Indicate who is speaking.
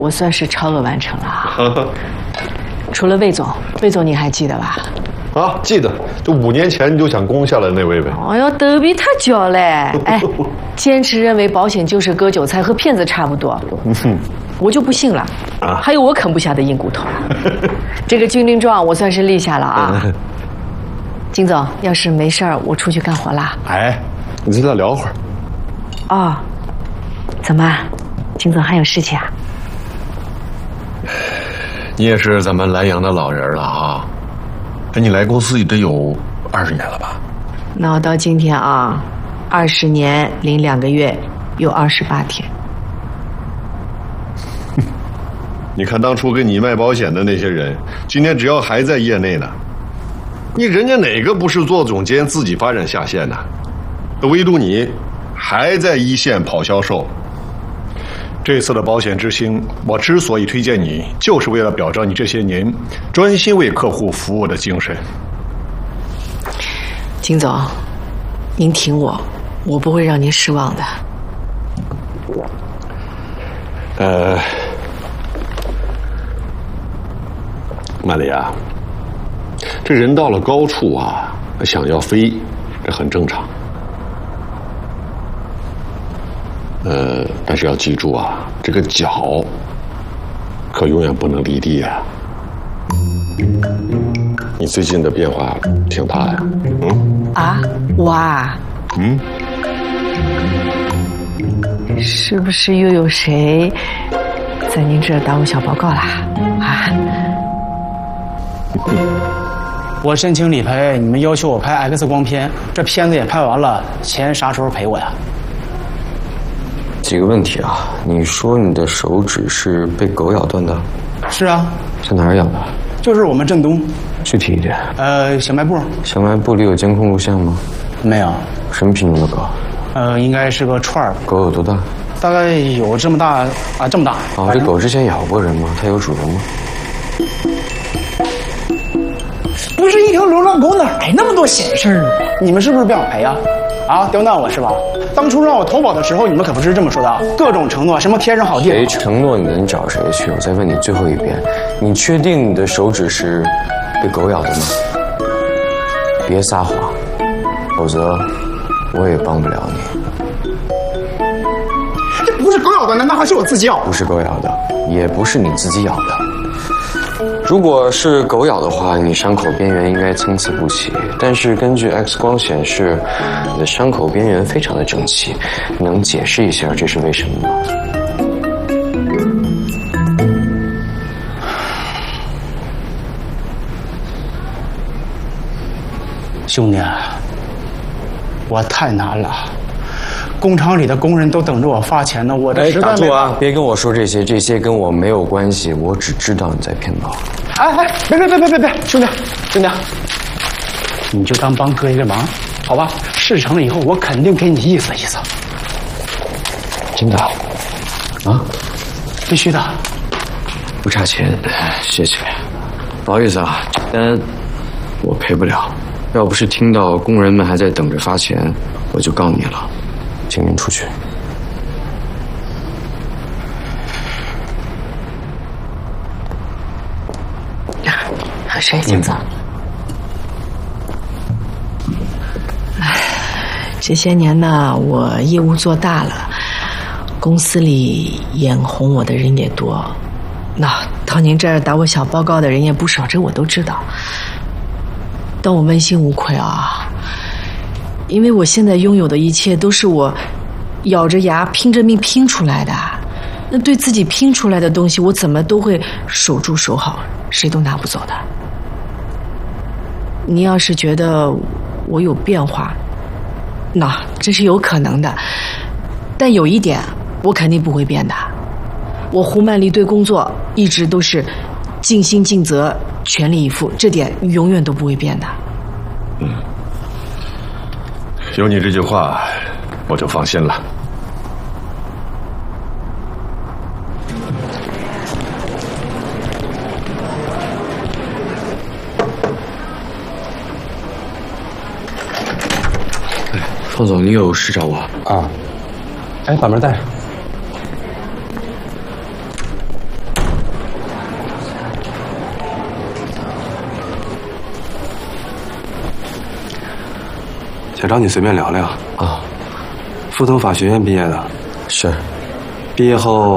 Speaker 1: 我算是超额完成了啊。除了魏总，魏总你还记得吧？
Speaker 2: 啊，记得，就5年前你就想攻下来那位呗。
Speaker 1: 哎呦，都比他骄嘞！哎，坚持认为保险就是割韭菜，和骗子差不多。我就不信了啊！还有我啃不下的硬骨头。这个军令状我算是立下了啊。金总，要是没事儿，我出去干活啦。
Speaker 2: 哎，你再聊会儿。
Speaker 1: 哦，怎么，金总还有事情啊？
Speaker 2: 你也是咱们莱阳的老人了啊。哎，你来公司也得有20年了吧？
Speaker 1: 那到今天啊，20年零2个月又28天。
Speaker 2: 你看当初给你卖保险的那些人，今天只要还在业内呢，人家哪个不是做总监自己发展下线呢？唯独你还在一线跑销售。
Speaker 3: 这次的保险之星，我之所以推荐你，就是为了表彰你这些年专心为客户服务的精神。
Speaker 1: 金总，您挺我，我不会让您失望的。
Speaker 2: 曼丽啊，这人到了高处啊，想要飞，这很正常。但是要记住啊，这个脚可永远不能离地啊。你最近的变化挺大呀。
Speaker 1: 哇。是不是又有谁在您这儿打我小报告啦？啊？
Speaker 4: 我申请理赔，你们要求我拍 X 光片，这片子也拍完了，钱啥时候赔我呀？
Speaker 5: 几个问题啊，你说你的手指是被狗咬断的？
Speaker 4: 是啊。
Speaker 5: 在哪儿咬的？
Speaker 4: 就是我们镇东。
Speaker 5: 具体一点。
Speaker 4: 小卖部。
Speaker 5: 小卖部里有监控录像吗？
Speaker 4: 没有。
Speaker 5: 什么品种的狗？
Speaker 4: 应该是个串儿。
Speaker 5: 狗有多大？
Speaker 4: 大概有这么大啊，这么大。
Speaker 5: 哦，这狗之前咬过人吗？它有主人吗？
Speaker 4: 不是一条流浪狗哪来那么多闲事呢？你们是不是不想赔啊？啊，刁难我是吧？当初让我投保的时候，你们可不是这么说的，各种承诺，什么天上好地
Speaker 5: 谁承诺你的？你找谁去？我再问你最后一遍，你确定你的手指是被狗咬的吗？别撒谎，否则我也帮不了你。
Speaker 4: 这不是狗咬的，难道还是我自己咬的？
Speaker 5: 不是狗咬的，也不是你自己咬的。如果是狗咬的话，你伤口边缘应该参差不齐，但是根据 X 光显示，你的伤口边缘非常的整齐，能解释一下这是为什么吗？
Speaker 4: 兄弟，我太难了，工厂里的工人都等着我发钱呢，我这实在
Speaker 5: 打住啊！别跟我说这些跟我没有关系，我只知道你在骗保。
Speaker 4: 别，兄弟，你就当帮哥一个忙，好吧？事成了以后，我肯定给你意思意思。
Speaker 5: 真的？啊？
Speaker 4: 必须的。
Speaker 5: 不差钱，谢谢。不好意思啊，单我赔不了。要不是听到工人们还在等着发钱，我就告你了。请您出去。
Speaker 1: 喝水，金总。这些年呢，我业务做大了，公司里眼红我的人也多，那到您这儿打我小报告的人也不少，这我都知道。但我问心无愧啊，因为我现在拥有的一切都是我咬着牙拼着命拼出来的，那对自己拼出来的东西，我怎么都会守住守好，谁都拿不走的。你要是觉得我有变化，那这是有可能的，但有一点我肯定不会变的，我胡曼丽对工作一直都是尽心尽责，全力以赴，这点永远都不会变的。
Speaker 2: 有你这句话，我就放心了。
Speaker 5: 方总，你有事找我
Speaker 6: 啊？哎，把门带上。 想找你随便聊聊。
Speaker 5: 啊，
Speaker 6: 复通法学院毕业的，
Speaker 5: 是。
Speaker 6: 毕业后